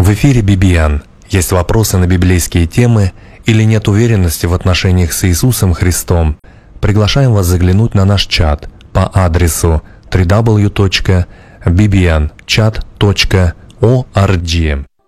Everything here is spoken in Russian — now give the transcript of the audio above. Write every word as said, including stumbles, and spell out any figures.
В эфире би би эн. Есть вопросы на библейские темы или нет уверенности в отношениях с Иисусом Христом? Приглашаем вас заглянуть на наш чат по адресу дабл ю дабл ю дабл ю точка би би эн чат точка орг.